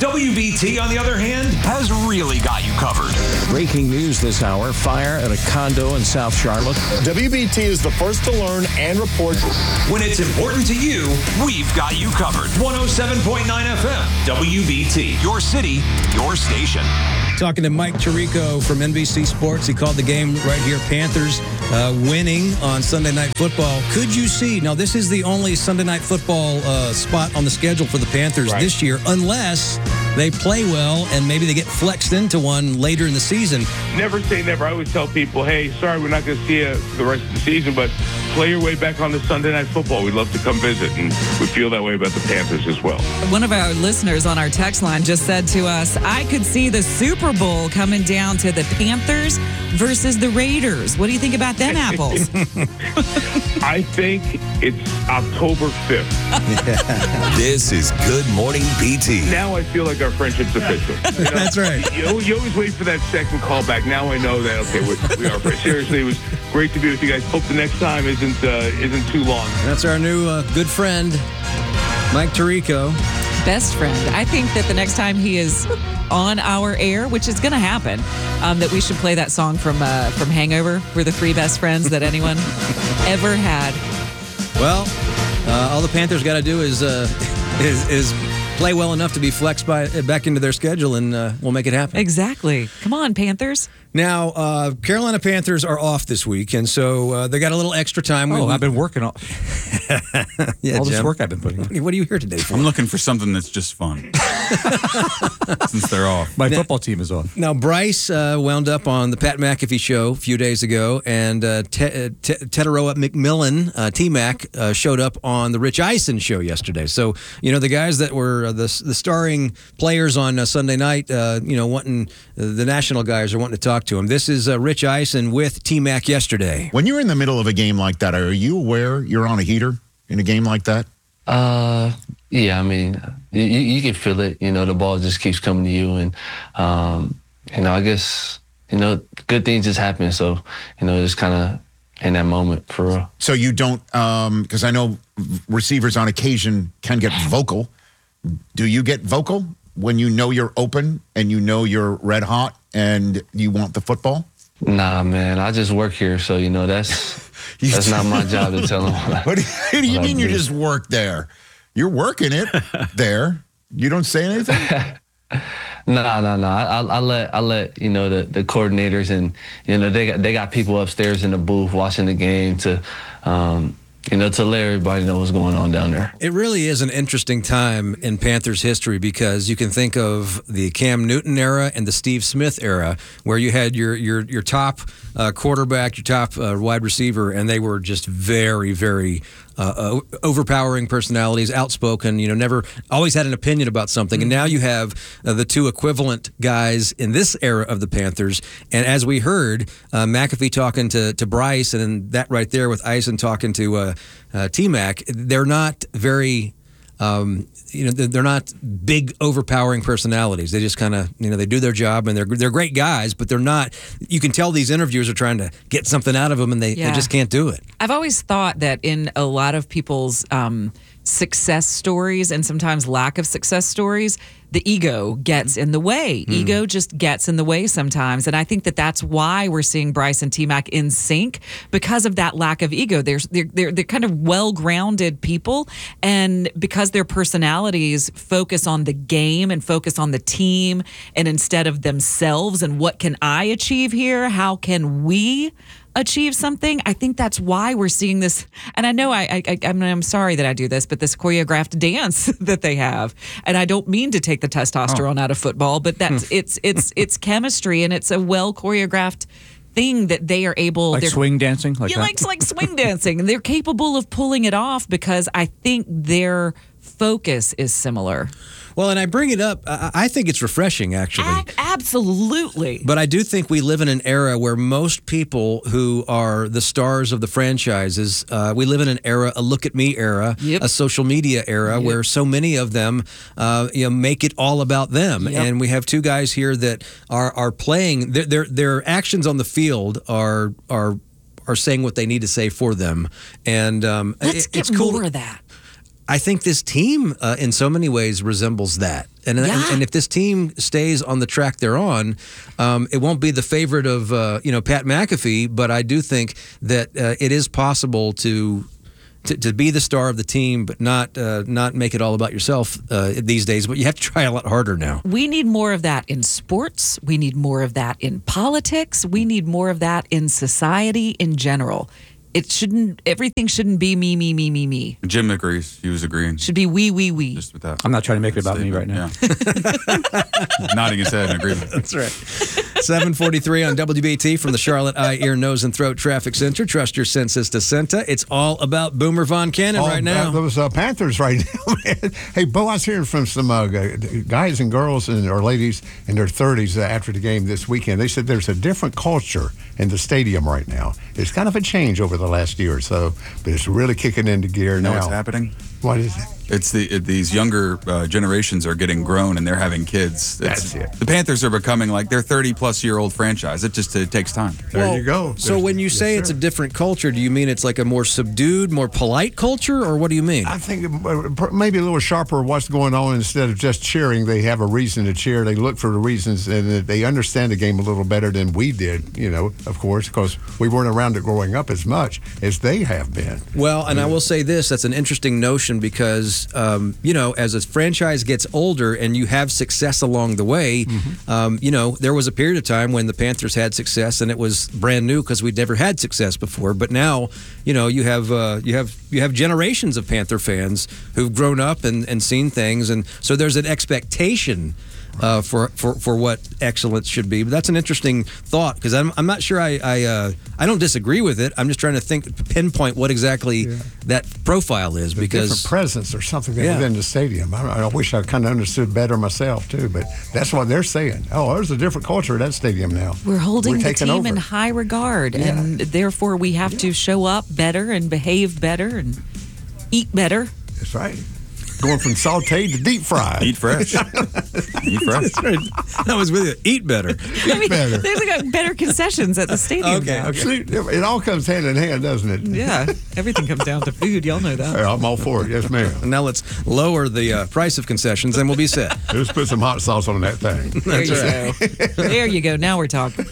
WBT, on the other hand, has really got you covered. Breaking news this hour, fire at a condo in South Charlotte. WBT is the first to learn and report. When it's important to you, we've got you covered. 107.9 FM, WBT, your city, your station. Talking to Mike Tirico from NBC Sports. He called the game right here, Panthers winning on Sunday Night Football. Could you see, now this is the only Sunday Night Football spot on the schedule for the Panthers this year, unless they play well and maybe they get flexed into one later in the season. Never say never. I always tell people, hey, sorry we're not going to see you the rest of the season, but play your way back on to Sunday Night Football. We'd love to come visit, and we feel that way about the Panthers as well. One of our listeners on our text line just said to us, I could see the Super Bowl coming down to the Panthers versus the Raiders. What do you think about them apples? I think it's October 5th. This is Good Morning BT. Now I feel like our friendship's official. You know, That's right. You always wait for that second call back. Now I know that, okay, we are friends. Seriously, it was great to be with you guys. Hope the next time isn't too long. That's our new good friend, Mike Tirico. Best friend. I think that the next time he is on our air, which is going to happen, that we should play that song from Hangover. We're the three best friends that anyone ever had. Well, all the Panthers got to do is play well enough to be flexed back into their schedule, and we'll make it happen. Exactly. Come on, Panthers. Now, Carolina Panthers are off this week, and so they got a little extra time. I've been working all Jim. this work I've been putting in. What are you here today for? I'm looking for something that's just fun. Since they're off. My football team is off. Now, Bryce wound up on the Pat McAfee show a few days ago, and Teteroa McMillan, T-Mac, showed up on the Rich Eisen show yesterday. So, the guys that were the starring players on Sunday night, wanting the national guys are wanting to talk to him. This is Rich Eisen with T-Mac yesterday. When you're in the middle of a game like that, are you aware you're on a heater in a game like that? Yeah, I mean, you can feel it. The ball just keeps coming to you. And, I guess, good things just happen. So, just kind of in that moment for real. So you don't, because I know receivers on occasion can get vocal. Do you get vocal when you know you're open and you know you're red hot and you want the football? Nah, man, I just work here. So, that's not my job to tell them. What do you mean you just work there? You're working it there. You don't say anything? No. I let the coordinators and they got people upstairs in the booth watching the game to to let everybody know what's going on down there. It really is an interesting time in Panthers history because you can think of the Cam Newton era and the Steve Smith era, where you had your top quarterback, your top wide receiver, and they were just very, very overpowering personalities, outspoken, never always had an opinion about something. And now you have the two equivalent guys in this era of the Panthers. And as we heard, McAfee talking to Bryce, and that right there with Eisen talking to T-Mac, they're not very they're not big, overpowering personalities. They just kind of, they do their job, and they're great guys, but they're not. You can tell these interviewers are trying to get something out of them, and they just can't do it. I've always thought that in a lot of people's success stories and sometimes lack of success stories, the ego gets in the way. Ego just gets in the way sometimes. And I think that that's why we're seeing Bryce and T-Mac in sync, because of that lack of ego. They're kind of well-grounded people, and because their personalities focus on the game and focus on the team, and instead of themselves and what can I achieve here, how can we achieve something, I think that's why we're seeing this. And I know I'm sorry that I do this, but this choreographed dance that they have, and I don't mean to take the testosterone out of football, but that's it's chemistry, and it's a well choreographed thing that they are able, like swing dancing, like swing dancing, and they're capable of pulling it off because I think their focus is similar. Well, and I bring it up, I think it's refreshing, actually. Absolutely. But I do think we live in an era where most people who are the stars of the franchises, we live in an era, a look at me era, a social media era, where so many of them make it all about them. And we have two guys here that are playing, their actions on the field are saying what they need to say for them. And let's get more of that. I think this team, in so many ways, resembles that. And if this team stays on the track they're on, it won't be the favorite of Pat McAfee. But I do think that it is possible to be the star of the team, but not make it all about yourself these days. But you have to try a lot harder now. We need more of that in sports. We need more of that in politics. We need more of that in society in general. Everything shouldn't be me. Jim agrees. He was agreeing. Should be we. Just with that. I'm not trying to make it about me right now. Yeah. Nodding his head in agreement. That's right. 7:43 on WBT from the Charlotte Eye, Ear, Nose, and Throat Traffic Center. Trust your senses to Senta. It's all about Boomer Von Cannon right now. Those Panthers right now, man. Hey, Bo, I was hearing from some guys and girls or ladies in their 30s after the game this weekend. They said there's a different culture in the stadium right now. It's kind of a change over the last year or so, but it's really kicking into gear now. You know what's happening? What is it? It's these younger generations are getting grown and they're having kids. That's it. The Panthers are becoming like they're 30-plus-year-old franchise. It takes time. There you go. So when you say it's a different culture, do you mean it's like a more subdued, more polite culture, or what do you mean? I think maybe a little sharper what's going on. Instead of just cheering, they have a reason to cheer. They look for the reasons, and they understand the game a little better than we did, of course, because we weren't around it growing up as much as they have been. Well, and I will say this, that's an interesting notion because, as a franchise gets older and you have success along the way, there was a period of time when the Panthers had success and it was brand new because we'd never had success before. But now, you have generations of Panther fans who've grown up and seen things, and so there's an expectation for what excellence should be. But that's an interesting thought because I'm not sure I don't disagree with it. I'm just trying to pinpoint what exactly that profile is, because different presence or something within the stadium. I wish I kind of understood better myself too, but that's what they're saying. Oh, there's a different culture at that stadium now. We're holding the taking team over in high regard, and therefore we have to show up better and behave better and eat better. That's right. Going from sauteed to deep fried. Eat fresh. Eat fresh. That was with it. Eat better. Eat better. They've got better concessions at the stadium now. See, it all comes hand in hand, doesn't it? Yeah. Everything comes down to food. Y'all know that. I'm all for it. Yes, ma'am. And now let's lower the price of concessions, and we'll be set. Just put some hot sauce on that thing. There you go. There you go. Now we're talking.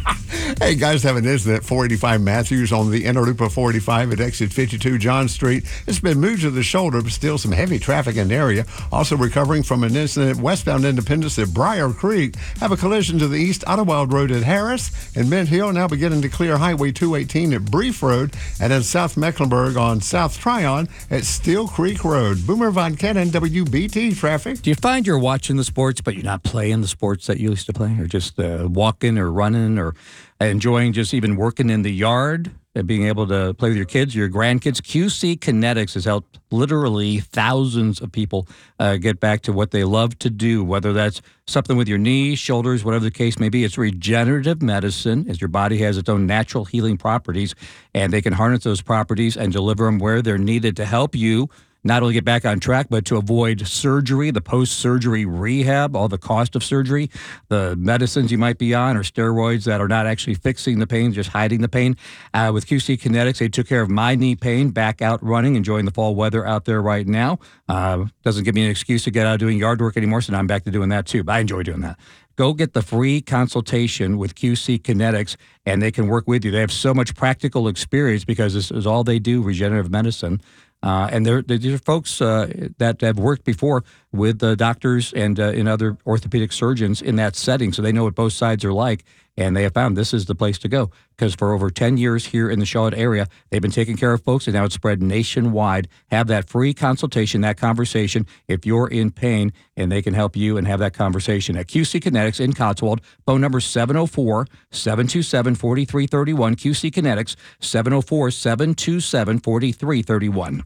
Hey, guys, have an incident. 485 Matthews on the inner loop of 485 at exit 52 John Street. It's been moved to the shoulder, but still some heavy traffic in the area. Also recovering from an incident westbound Independence at Briar Creek. Have a collision to the east Idlewild Road at Harris and Mint Hill. Now beginning to clear Highway 218 at Brief Road, and in South Mecklenburg on South Tryon at Steel Creek Road. Boomer Von Cannon, WBT traffic. Do you find you're watching the sports, but you're not playing the sports that you used to play, or just walking or running or enjoying just even working in the yard and being able to play with your kids, your grandkids? QC Kinetics has helped literally thousands of people get back to what they love to do, whether that's something with your knees, shoulders, whatever the case may be. It's regenerative medicine, as your body has its own natural healing properties, and they can harness those properties and deliver them where they're needed to help you not only get back on track, but to avoid surgery, the post-surgery rehab, all the cost of surgery, the medicines you might be on, or steroids that are not actually fixing the pain, just hiding the pain. With QC Kinetics, they took care of my knee pain, back out running, enjoying the fall weather out there right now. Doesn't give me an excuse to get out doing yard work anymore, so now I'm back to doing that too. But I enjoy doing that. Go get the free consultation with QC Kinetics, and they can work with you. They have so much practical experience because this is all they do, regenerative medicine. And these are folks that have worked before with doctors and in other orthopedic surgeons in that setting, so they know what both sides are like, and they have found this is the place to go, because for over 10 years here in the Charlotte area, they've been taking care of folks, and now it's spread nationwide. Have that free consultation, that conversation, if you're in pain, and they can help you and have that conversation at QC Kinetics in Cotswold. Phone number 704-727-4331. QC Kinetics, 704-727-4331.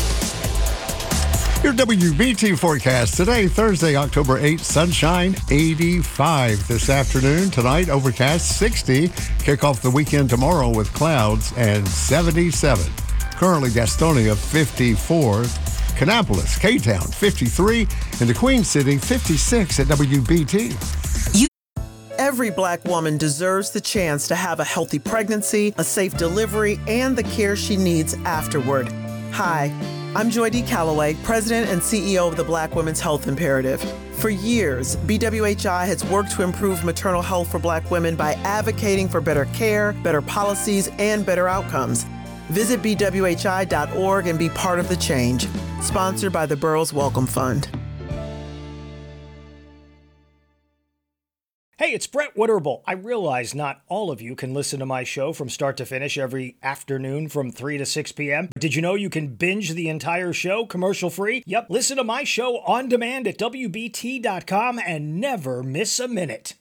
Your WBT forecast today, Thursday, October 8th, sunshine 85 this afternoon. Tonight, overcast 60. Kick off the weekend tomorrow with clouds and 77. Currently, Gastonia 54. Kannapolis, K-Town 53. And the Queen City 56 at WBT. Every Black woman deserves the chance to have a healthy pregnancy, a safe delivery, and the care she needs afterward. Hi, I'm Joy D. Calloway, President and CEO of the Black Women's Health Imperative. For years, BWHI has worked to improve maternal health for Black women by advocating for better care, better policies, and better outcomes. Visit BWHI.org and be part of the change. Sponsored by the Burroughs Welcome Fund. Hey, it's Brett Witterbull. I realize not all of you can listen to my show from start to finish every afternoon from 3 to 6 p.m. Did you know you can binge the entire show commercial-free? Yep, listen to my show on demand at WBT.com and never miss a minute.